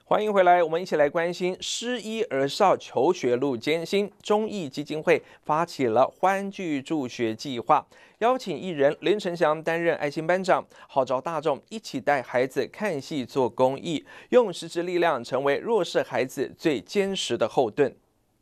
欢迎回来，我们一起来关心失医儿少求学路艰辛。忠义基金会发起了欢聚助学计划，邀请艺人林承祥担任爱心班长，号召大众一起带孩子看戏做公益，用实质力量成为弱势孩子最坚实的后盾。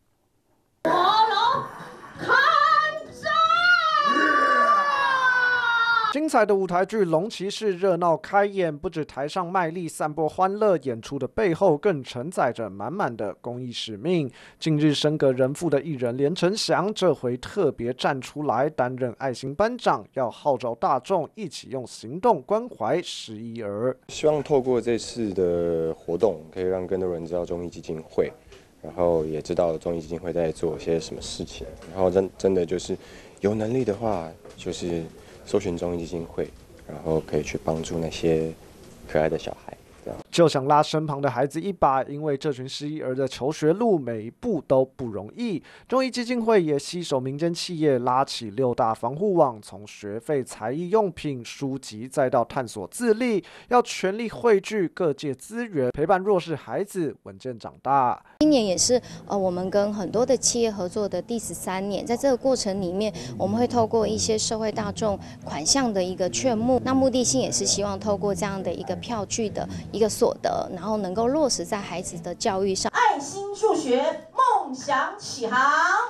精彩的舞台剧《龙骑士》热闹开演，不止台上卖力散播欢乐，演出的背后更承载着满满的公益使命。近日升格人父的艺人连承祥，这回特别站出来担任爱心班长，要号召大众一起用行动关怀失医儿。 希望透过这次的活动，可以让更多人知道忠义基金会，然后也知道忠义基金会在做些什么事情。然后真的就是有能力的话，就是搜寻忠义基金会，然后可以去帮助那些可爱的小孩。 就想拉身旁的孩子一把，因为这群失医儿的求学路每一步都不容易。忠义基金会也携手民间企业，拉起6大防护网，从学费、才艺用品、书籍，再到探索自立，要全力汇聚各界资源，陪伴弱势孩子稳健长大。 今年也是我们跟很多的企业合作的第13年，在这个过程里面，我们会透过一些社会大众款项的一个劝募，那目的性也是希望透过这样的一个票据的一个所得，然后能够落实在孩子的教育上。 爱心助学，梦想起航。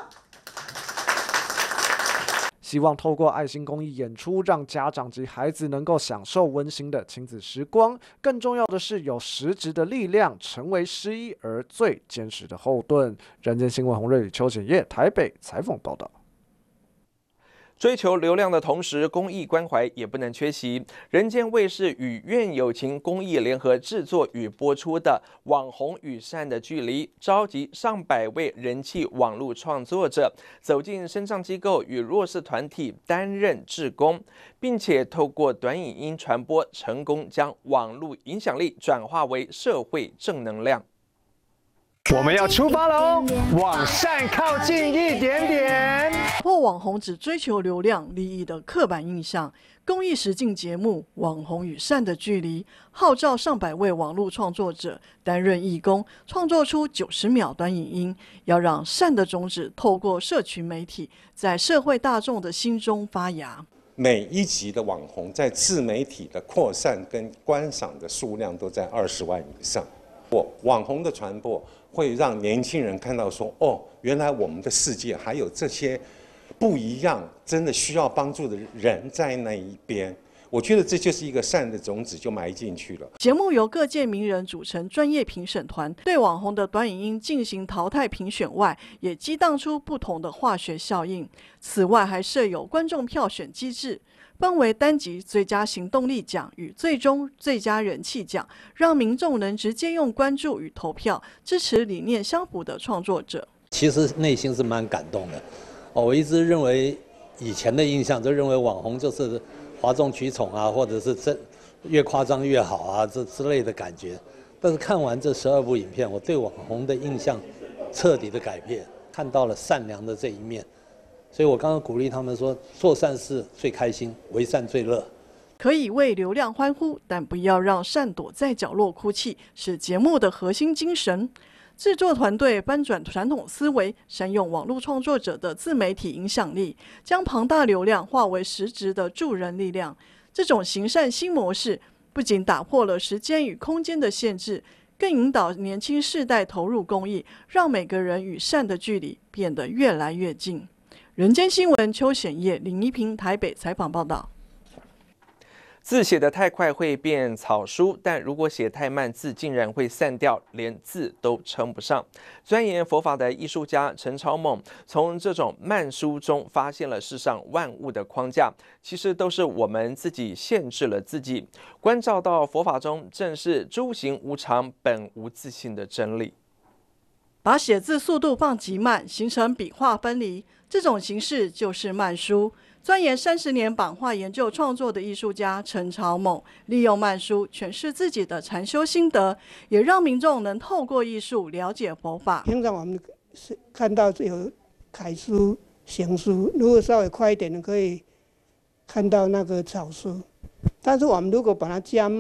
希望透过爱心公益演出，让家长及孩子能够享受温馨的亲子时光。更重要的是，有实质的力量，成为失医儿最坚实的后盾。人间新闻洪瑞宇、邱显业台北采访报道。 追求流量的同时，公益关怀也不能缺席。人间卫视与愿有情公益联合制作与播出的《网红与善的距离》，召集上百位人气网络创作者走进身障机构与弱势团体担任志工，并且透过短影音传播，成功将网络影响力转化为社会正能量。 我们要出发了哦，往善靠近一点点。 破网红只追求流量利益的刻板印象，公益实境节目《网红与善的距离》号召上百位网络创作者担任义工，创作出90秒短影音，要让善的种子透过社群媒体，在社会大众的心中发芽。 每一集的网红在自媒体的扩散跟观赏的数量都在20万以上。网红的传播会让年轻人看到说，哦，原来我们的世界还有这些不一样，真的需要帮助的人在那一边。我觉得这就是一个善的种子就埋进去了。 节目由各界名人组成专业评审团，对网红的短影音进行淘汰评选外，也激荡出不同的化学效应。此外，还设有观众票选机制，分为单集最佳行动力奖与最终最佳人气奖，让民众能直接用关注与投票支持理念相符的创作者。 其实内心是蛮感动的。我一直认为以前的印象就认为网红就是哗众取宠啊，或者是越夸张越好啊，这之类的感觉。但是看完这12部影片，我对网红的印象彻底的改变，看到了善良的这一面。所以我刚刚鼓励他们说，做善事最开心，为善最乐。 可以为流量欢呼，但不要让善躲在角落哭泣，是节目的核心精神。制作团队翻转传统思维，善用网络创作者的自媒体影响力，将庞大流量化为实质的助人力量。这种行善新模式不仅打破了时间与空间的限制，更引导年轻世代投入公益，让每个人与善的距离变得越来越近。人间新闻邱显业、林一平台北采访报道。 字写得太快会变草书，但如果写太慢，字竟然会散掉，连字都称不上。钻研佛法的艺术家陈超猛从这种慢书中发现了世上万物的框架，其实都是我们自己限制了自己。关照到佛法中，正是诸行无常、本无自性的真理。 把写字速度放极慢，形成笔画分离，这种形式就是慢书。钻研30年版画研究创作的艺术家陈朝猛，利用慢书诠释自己的禅修心得，也让民众能透过艺术了解佛法。 平常我们看到有楷书、行书，如果稍微快一点的，可以看到那个草书。但是我们如果把它加慢，